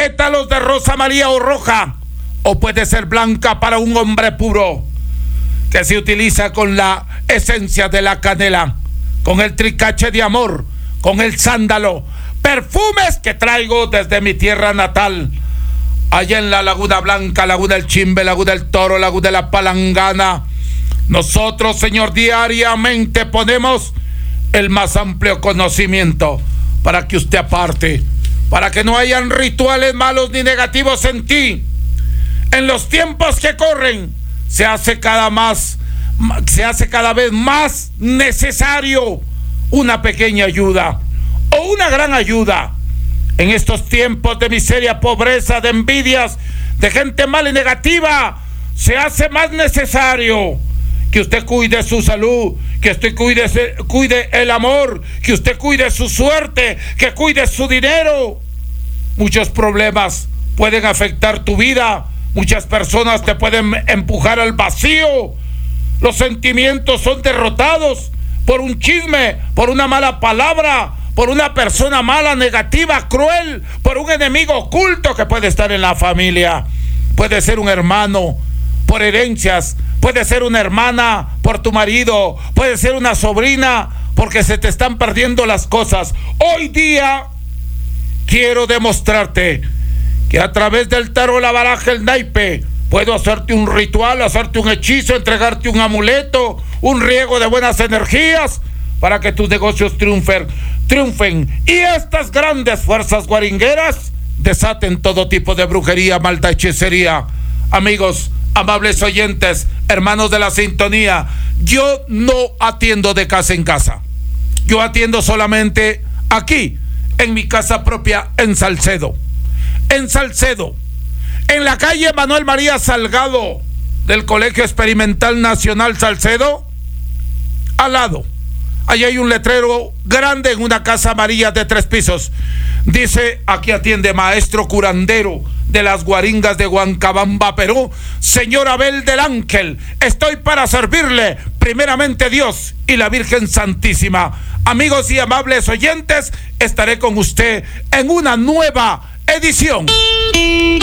pétalos de rosa amarilla o roja, o puede ser blanca para un hombre puro, que se utiliza con la esencia de la canela, con el tricache de amor, con el sándalo, perfumes que traigo desde mi tierra natal, allá en la Laguna Blanca, Laguna del Chimbe, Laguna del Toro, Laguna de la Palangana. Nosotros, Señor, diariamente ponemos el más amplio conocimiento para que usted aparte, para que no hayan rituales malos ni negativos en ti. En los tiempos que corren se hace cada vez más necesario una pequeña ayuda o una gran ayuda. En estos tiempos de miseria, pobreza, de envidias, de gente mala y negativa, se hace más necesario que usted cuide su salud, que usted cuide el amor, que usted cuide su suerte, que cuide su dinero. Muchos problemas pueden afectar tu vida. Muchas personas te pueden empujar al vacío. Los sentimientos son derrotados por un chisme, por una mala palabra, por una persona mala, negativa, cruel, por un enemigo oculto que puede estar en la familia. Puede ser un hermano por herencias, puede ser una hermana por tu marido, puede ser una sobrina porque se te están perdiendo las cosas. Hoy día quiero demostrarte que a través del tarot, la baraja, el naipe, puedo hacerte un ritual, hacerte un hechizo, entregarte un amuleto, un riego de buenas energías para que tus negocios triunfen y estas grandes fuerzas guaringueras desaten todo tipo de brujería, maldad, hechicería. Amigos, amables oyentes, hermanos de la sintonía, yo no atiendo de casa en casa. Yo atiendo solamente aquí, en mi casa propia, en Salcedo. En Salcedo, en la calle Manuel María Salgado del Colegio Experimental Nacional Salcedo, al lado, allí hay un letrero grande en una casa amarilla de 3 pisos. Dice: aquí atiende maestro curandero de las Guaringas de Huancabamba, Perú, señor Abel del Ángel. Estoy para servirle, primeramente Dios y la Virgen Santísima. Amigos y amables oyentes, estaré con usted en una nueva edición.